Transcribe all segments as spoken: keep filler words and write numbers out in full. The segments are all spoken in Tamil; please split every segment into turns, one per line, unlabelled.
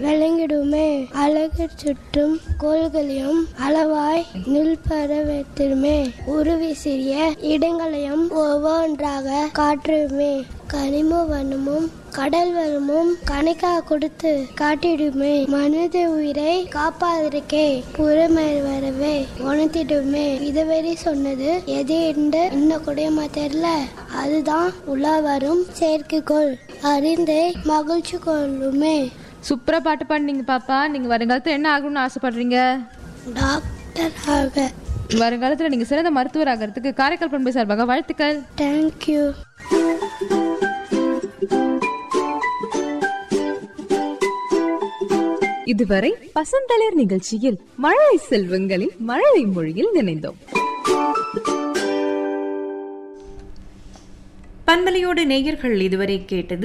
விளங்கிடுமே. அழகு சுற்றும் கோள்களையும் அளவாய் நில்பட வைத்திடுமே. உருவி சிறிய இடங்களையும் ஒவ்வொன்றாக காற்றுமே. கனிம வனமும் கடல் வளமும் கணக்கா கொடுத்து காட்டிடுமே. மனித உயிரை காப்பாதற்கே புறமை வரவே உணர்த்திடுமே. இதுவரை சொன்னது எது என்று இன்னும் கூடமா தெரியல. அதுதான் உலா வரும் செயற்கைக்கோள் அறிந்தே மகிழ்ச்சி கொள்ளுமே.
சூப்பரா பாட்டு பாடுனீங்க பாப்பா. நீங்க வருங்காலத்துல என்ன ஆகணும்னு ஆசைப்படுறீங்க?
டாக்டர் ஆக.
வருங்காலத்துல நீங்க சிறந்த மருத்துவர் ஆகிறதுக்கு காரைக்கால் பண்பு சார்பாக வாழ்த்துக்கள்.
தேங்க்யூ.
இதுவரை பசந்தளிர் நிகழ்ச்சியில் மழலை செல்வங்களின் மழலை மொழியில் நினைந்தோம்.
பண்பலையோடு நேயர்கள் இதுவரை கேட்டது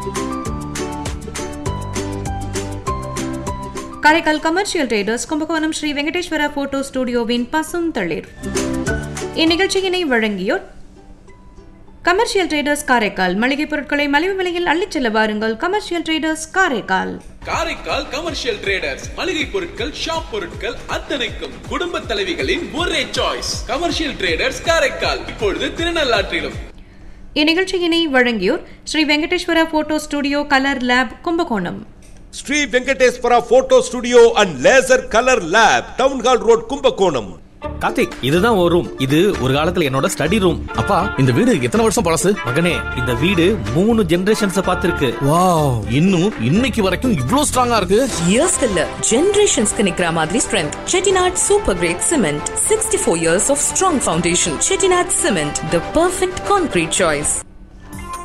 Karaikal commercial traders Kumbakonam Sri Venkateswara photo ஸ்டுடியோவின் பசும் தளிர். இந்நிகழ்ச்சியினை வழங்கியோர் கமர்ஷியல் ட்ரேடர்ஸ் காரைக்கால். மளிகை பொருட்களை மலிவு விலையில் அள்ளிச் செல்ல வாருங்கள். Commercial traders Karaikal.
Karaikal commercial traders மளிகை பொருட்கள், ஷாப் பொருட்கள் அத்தனைக்கும் குடும்ப தலைவிகளின் ஒரே சாய்ஸ். கமர்ஷியல் ட்ரேடர்ஸ் காரைக்கால், இப்பொழுது திருநள்ளாற்றிலும்.
இந்நிகழ்ச்சியினை வழங்கியோர் Sri Venkateswara photo studio colour lab Kumbakonam.
Sri Venkateswara photo studio and laser colour lab, town hall road, Kumbakonam.
Karthik, இதுதான் ஒரு ரூம். இது ஒரு காலத்துல என்னோட ஸ்டடி ரூம். அப்பா, இந்த வீடு எத்தனை வருஷம் பழசு? மகனே, இந்த வீடு மூணு ஜெனரேஷன்ஸ் பார்த்திருக்கு. வாவ், இன்னும் இன்னைக்கு வரைக்கும் இவ்ளோ ஸ்ட்ராங்கா இருக்கு.
இயர்ஸ் இல்ல, ஜெனரேஷன்ஸ்க்கு நிக்கிற மாதிரி strength. Chettinad super great cement, sixty four years of strong foundation. Chettinad cement, the perfect concrete choice.